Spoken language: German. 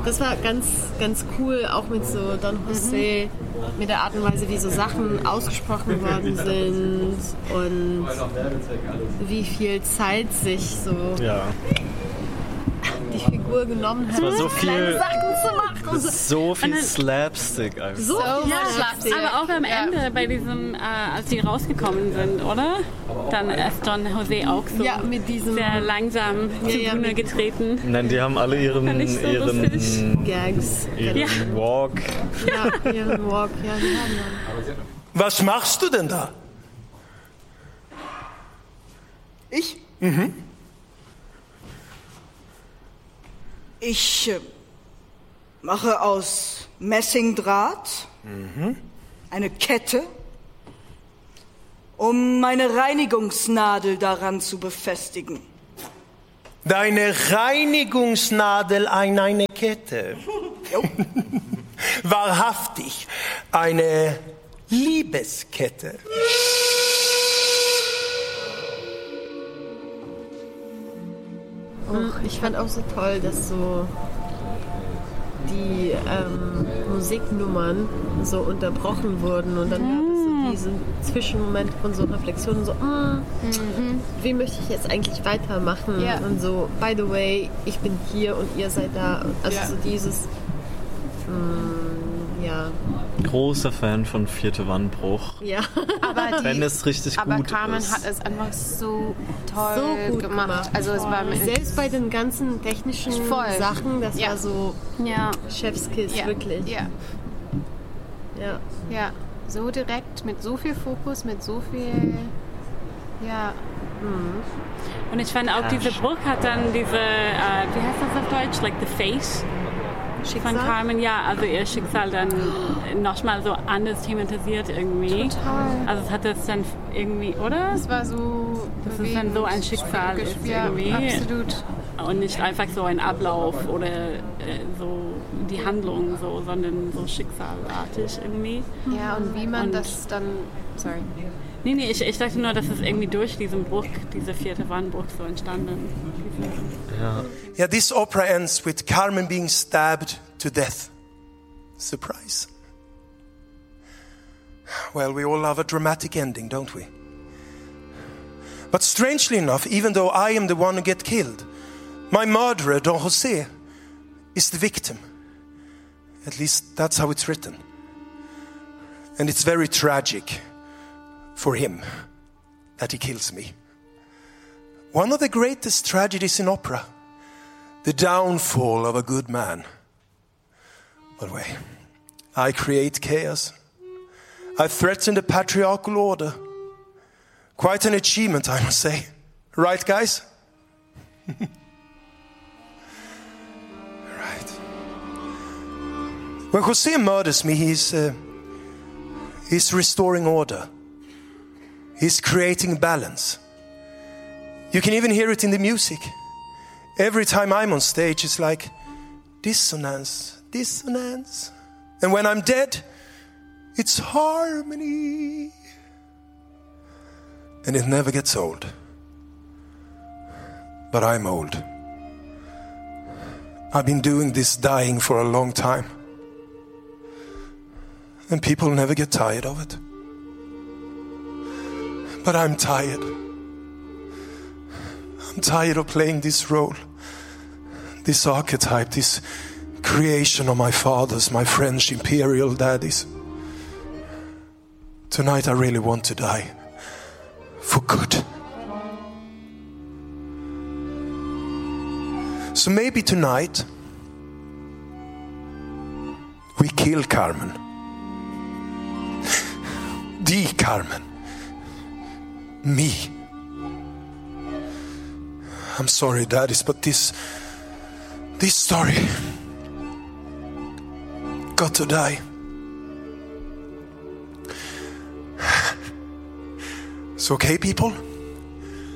das war ganz, ganz cool, auch mit so Don José, mit der Art und Weise, wie so Sachen ausgesprochen worden sind und wie viel Zeit sich so die Figur genommen hat, war so kleine viel, Sachen zu machen. So viel Slapstick einfach. So viel Slapstick. Aber auch am Ende bei diesem, als die rausgekommen sind, oder? Dann ist Don José auch so mit diesem sehr langsam zur Bühne getreten. Nein, die haben alle ihren Gags. Ihren Walk. Ja, ihren Walk. Ja, die haben dann. Was machst du denn da? Ich? Ich mache aus Messingdraht eine Kette, um meine Reinigungsnadel daran zu befestigen. Deine Reinigungsnadel an eine Kette. Wahrhaftig, eine Liebeskette. Ich fand auch so toll, dass so die Musiknummern so unterbrochen wurden und dann gab es so diesen Zwischenmoment von so Reflexionen, so wie möchte ich jetzt eigentlich weitermachen und so, by the way, ich bin hier und ihr seid da, also so dieses Großer Fan von Vierte Wandbruch. Ja. Wenn es richtig gut ist. Aber Carmen hat es einfach so toll so gut gemacht. Also es war selbst bei den ganzen technischen Sachen, das war so Chefskiss, wirklich. Ja, so direkt, mit so viel Fokus, mit so viel, Und ich fand auch, diese Bruch hat dann diese, wie heißt das auf Deutsch? Like the face Schicksal? von Carmen, also ihr Schicksal dann nochmal so anders thematisiert irgendwie. Total. Also es hat das dann irgendwie, oder? Es war so Das ist dann so ein Schicksal ist irgendwie. Absolut. Und nicht einfach so ein Ablauf oder so die Handlung, so, sondern so schicksalartig irgendwie. Ja, und wie man das dann... Sorry. Nee, ich dachte nur, dass es irgendwie durch diesen Bruch, diese Vierte Wandbruch so entstanden. Yeah, this opera ends with Carmen being stabbed to death. Surprise. Well, we all love a dramatic ending, don't we? But strangely enough, even though I am the one who get killed, my murderer, Don José, is the victim. At least that's how it's written. And it's very tragic for him that he kills me. One of the greatest tragedies in opera, the downfall of a good man. But wait, I create chaos. I threaten the patriarchal order. Quite an achievement, I must say. Right, guys? Right. When José murders me, he's restoring order. He's creating balance. You can even hear it in the music. Every time I'm on stage, it's like dissonance, dissonance. And when I'm dead, it's harmony. And it never gets old. But I'm old. I've been doing this dying for a long time. And people never get tired of it. But I'm tired. I'm tired of playing this role, this archetype, this creation of my fathers, my French imperial daddies. Tonight I really want to die. For good. So maybe tonight we kill Carmen. The Carmen. Me. I'm sorry, daddies, but this story got to die. So okay, people?